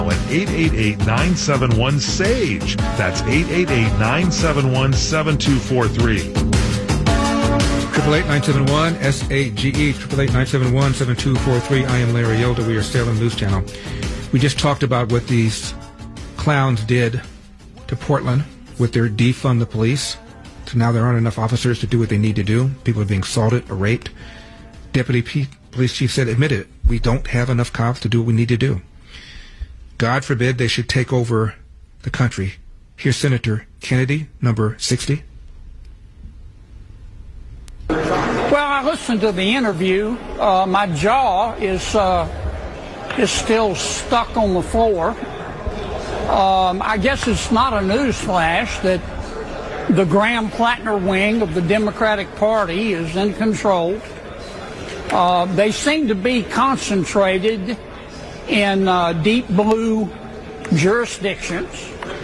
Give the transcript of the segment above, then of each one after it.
at 888-971-SAGE. That's 888-971-7243. 888-971-SAGE, 888-971-7243. I am Larry Yoder. We are Salem News Channel. We just talked about what these clowns did to Portland with their defund the police. So now there aren't enough officers to do what they need to do. People are being assaulted or raped. Deputy Police Chief said, admit it, we don't have enough cops to do what we need to do. God forbid they should take over the country. Here's Senator Kennedy, number 60. Well, I listened to the interview. My jaw is still stuck on the floor. I guess it's not a news flash that the Graham-Plattner wing of the Democratic Party is in control. They seem to be concentrated in deep blue jurisdictions.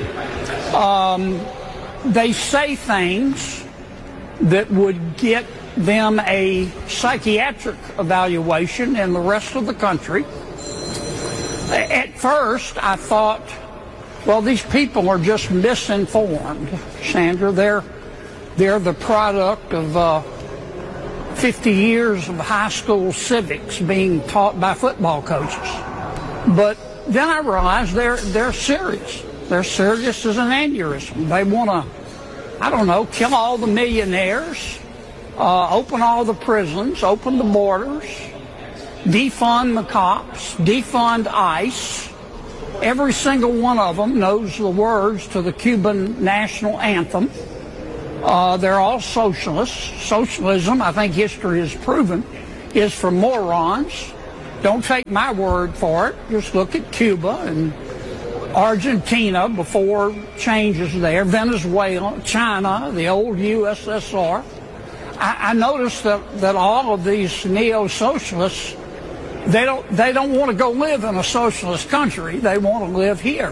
They say things that would get them a psychiatric evaluation in the rest of the country. At first, I thought, well, these people are just misinformed, Sandra. They're the product of 50 years of high school civics being taught by football coaches. But then I realized they're serious. They're serious as an aneurysm. They want to, I don't know, kill all the millionaires, open all the prisons, open the borders, defund the cops, defund ICE. Every single one of them knows the words to the Cuban national anthem. They're all socialists. Socialism, I think history has proven, is for morons. Don't take my word for it. Just look at Cuba and Argentina before changes there, Venezuela, China, the old USSR. I noticed that all of these neo-socialists, they don't want to go live in a socialist country. They want to live here.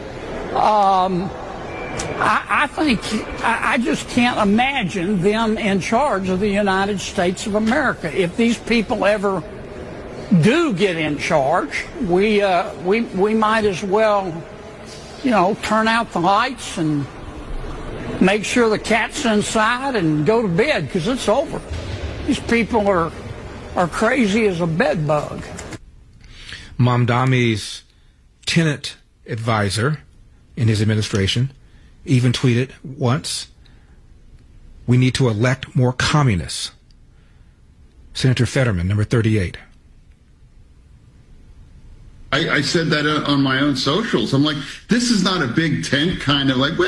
I just can't imagine them in charge of the United States of America. If these people ever do get in charge, we might as well, turn out the lights and make sure the cat's inside and go to bed, because it's over. These people are crazy as a bed bug. Mamdani's tenant advisor in his administration even tweeted once, we need to elect more communists. Senator Fetterman, number 38. I said that on my own socials. I'm like, this is not a big tent kind of like,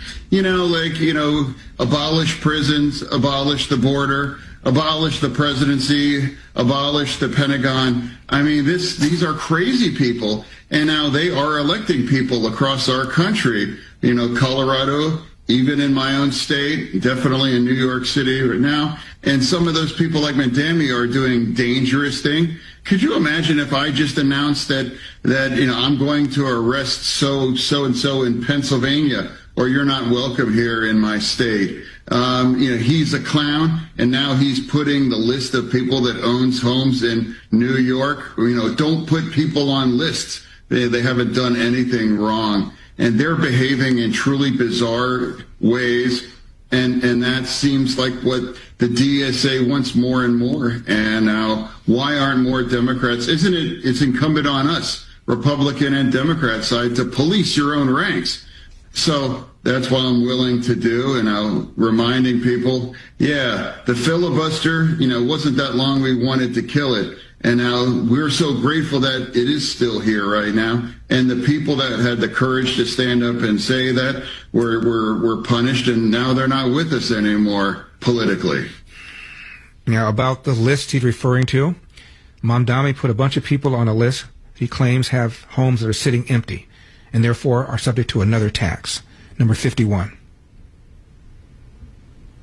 abolish prisons, abolish the border, abolish the presidency, abolish the Pentagon. I mean, these are crazy people. And now they are electing people across our country. Colorado, even in my own state, definitely in New York City right now. And some of those people like Mamdani are doing dangerous things. Could you imagine if I just announced that I'm going to arrest so-and-so in Pennsylvania, or you're not welcome here in my state? He's a clown, and now he's putting the list of people that owns homes in New York. Don't put people on lists. They haven't done anything wrong. And they're behaving in truly bizarre ways. And that seems like what the DSA wants more and more. And now, why aren't more Democrats? Isn't it? It's incumbent on us, Republican and Democrat side, to police your own ranks. So that's what I'm willing to do. And I'm reminding people, the filibuster, wasn't that long we wanted to kill it. And now we're so grateful that it is still here right now. And the people that had the courage to stand up and say that were punished, and now they're not with us anymore politically. Now, about the list he's referring to, Mamdani put a bunch of people on a list he claims have homes that are sitting empty and therefore are subject to another tax. Number 51.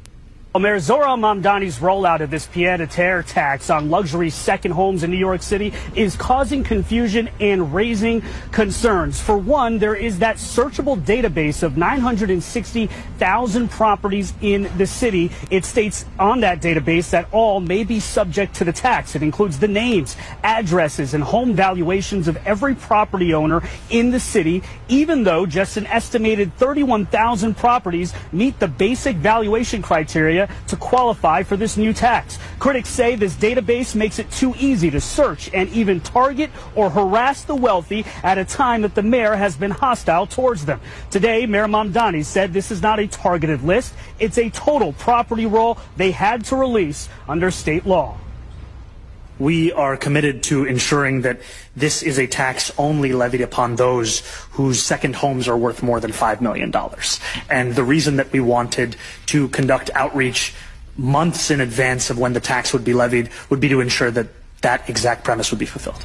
Well, Mayor Zohran Mamdani's rollout of this pied-à-terre tax on luxury second homes in New York City is causing confusion and raising concerns. For one, there is that searchable database of 960,000 properties in the city. It states on that database that all may be subject to the tax. It includes the names, addresses, and home valuations of every property owner in the city, even though just an estimated 31,000 properties meet the basic valuation criteria to qualify for this new tax. Critics say this database makes it too easy to search and even target or harass the wealthy at a time that the mayor has been hostile towards them. Today, Mayor Mamdani said this is not a targeted list. It's a total property roll they had to release under state law. We are committed to ensuring that this is a tax only levied upon those whose second homes are worth more than $5 million. And the reason that we wanted to conduct outreach months in advance of when the tax would be levied would be to ensure that that exact premise would be fulfilled.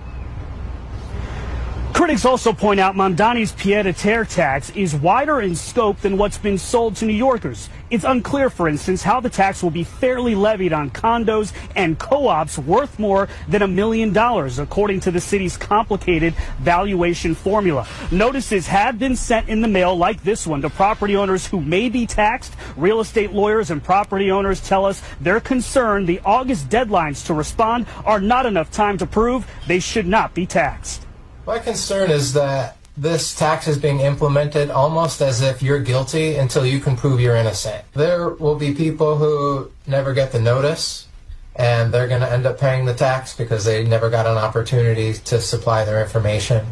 Critics also point out Mamdani's pied-à-terre tax is wider in scope than what's been sold to New Yorkers. It's unclear, for instance, how the tax will be fairly levied on condos and co-ops worth more than $1 million, according to the city's complicated valuation formula. Notices have been sent in the mail like this one to property owners who may be taxed. Real estate lawyers and property owners tell us they're concerned the August deadlines to respond are not enough time to prove they should not be taxed. My concern is that this tax is being implemented almost as if you're guilty until you can prove you're innocent. There will be people who never get the notice, and they're going to end up paying the tax because they never got an opportunity to supply their information.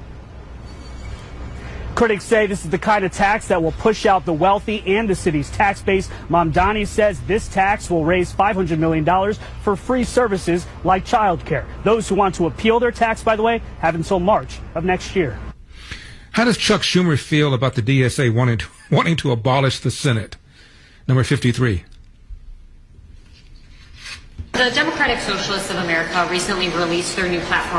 Critics say this is the kind of tax that will push out the wealthy and the city's tax base. Mamdani says this tax will raise $500 million for free services like childcare. Those who want to appeal their tax, by the way, have until March of next year. How does Chuck Schumer feel about the DSA wanting to abolish the Senate? Number 53. The Democratic Socialists of America recently released their new platform